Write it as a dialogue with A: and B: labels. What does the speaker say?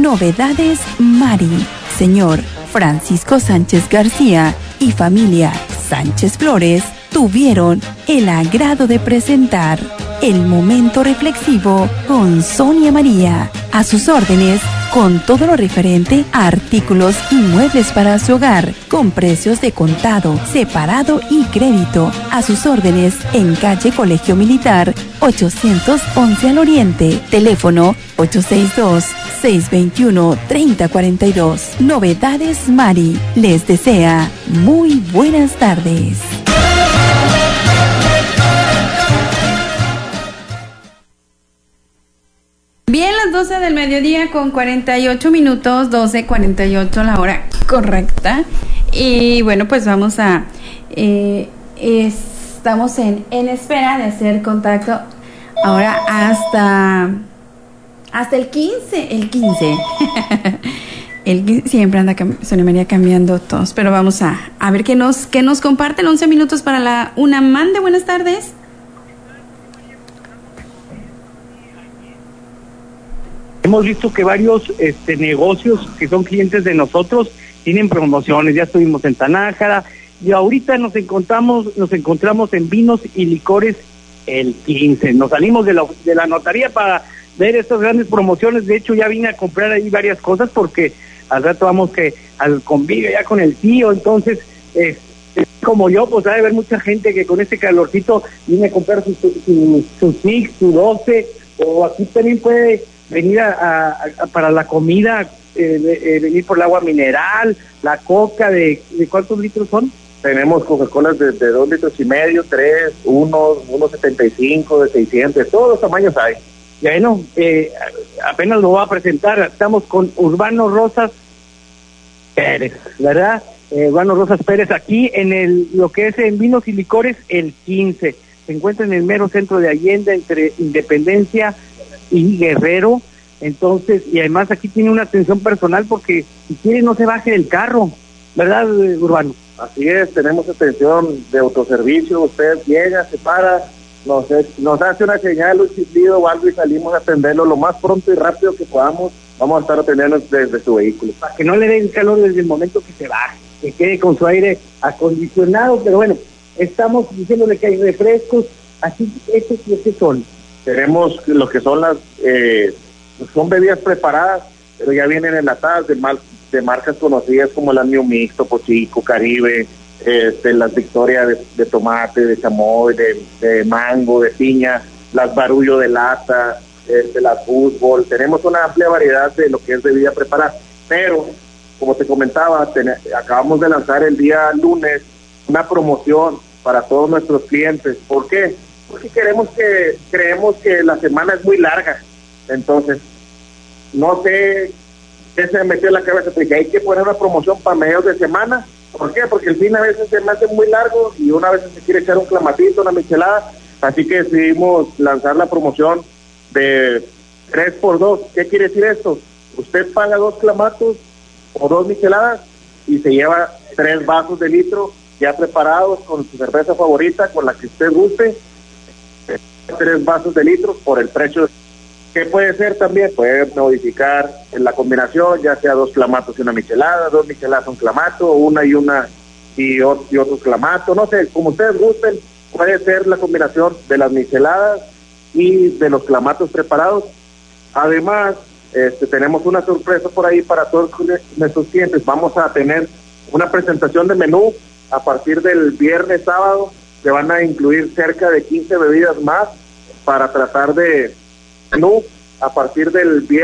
A: Novedades Mari. Señor Francisco Sánchez García y familia Sánchez Flores tuvieron el agrado de presentar El Momento Reflexivo con Sonia María. A sus órdenes, con todo lo referente a artículos y muebles para su hogar, con precios de contado, separado y crédito. A sus órdenes en calle Colegio Militar, 811 al Oriente. Teléfono 862-621-3042. Novedades Mari les desea muy buenas tardes. Bien, las 12 del mediodía con 48 minutos, 12:48 la hora correcta. Y bueno, pues vamos a... estamos en espera de hacer contacto ahora hasta el 15. El 15. Siempre anda Sonia María cambiando todos, pero vamos a ver qué nos comparten. 11 minutos para la una. Mande, buenas tardes.
B: Hemos visto que varios negocios que son clientes de nosotros tienen promociones. Ya estuvimos en Tanájara y ahorita nos encontramos en Vinos y Licores el 15. Nos salimos de la notaría para ver estas grandes promociones. De hecho, ya vine a comprar ahí varias cosas porque al rato vamos al convivio ya con el tío. Entonces, como yo, pues ha de haber mucha gente que con este calorcito viene a comprar su Six, su 12, o aquí también puede venir para la comida, venir por el agua mineral, la coca, ¿de cuántos litros son?
C: Tenemos Coca-Colas de 2,5 litros, 3, 1.75, de 600, de todos los tamaños hay.
B: Ya bueno, apenas lo voy a presentar. Estamos con Urbano Rosas Pérez, ¿verdad? Urbano Rosas Pérez, aquí en lo que es en Vinos y Licores el 15. Se encuentra en el mero centro de Allende, entre Independencia y Guerrero. Entonces, y además aquí tiene una atención personal porque si quiere no se baje del carro, ¿verdad, Urbano?
C: Así es, tenemos atención de autoservicio. Usted llega, se para, nos hace una señal, un chiflido o algo y salimos a atenderlo lo más pronto y rápido que podamos. Vamos a estar atendiendo desde su vehículo.
B: Para que no le dé el calor desde el momento que se baje, que quede con su aire acondicionado. Pero bueno, estamos diciéndole que hay refrescos. Así, ¿estos qué son?
C: Tenemos lo que son son bebidas preparadas, pero ya vienen enlatadas de marcas conocidas como la New Mix, Topo Chico, Caribe, las Victoria de tomate, de chamoy, de mango, de piña, las Barullo de lata, las Fútbol. Tenemos una amplia variedad de lo que es bebida preparada, pero como te comentaba, acabamos de lanzar el día lunes una promoción para todos nuestros clientes. ¿Por qué? Porque creemos que la semana es muy larga. Entonces, no sé qué se me metió en la cabeza, porque hay que poner una promoción para medios de semana. ¿Por qué? Porque el fin a veces se me hace muy largo y una vez se quiere echar un clamatito, una michelada. Así que decidimos lanzar la promoción de 3x2. ¿Qué quiere decir esto? Usted paga 2 clamatos o 2 micheladas y se lleva 3 vasos de litro ya preparados con su cerveza favorita, con la que usted guste. 3 vasos de litro por el precio. ¿Qué puede ser también? Puede modificar en la combinación, ya sea 2 clamatos y una michelada, 2 micheladas un clamato, una y otro clamato, no sé, como ustedes gusten. Puede ser la combinación de las micheladas y de los clamatos preparados. Además, tenemos una sorpresa por ahí para todos nuestros clientes. Vamos a tener una presentación de menú a partir del viernes, sábado. Se van a incluir cerca de 15 bebidas más para tratar de menú a partir del viernes.